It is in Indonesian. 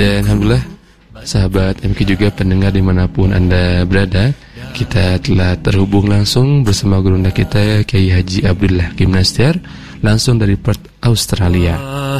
Dan Alhamdulillah sahabat MK juga pendengar dimanapun Anda berada, kita telah terhubung langsung bersama gurunda kita Kiai Haji Abdullah Kim Nastiar, langsung dari Perth, Australia.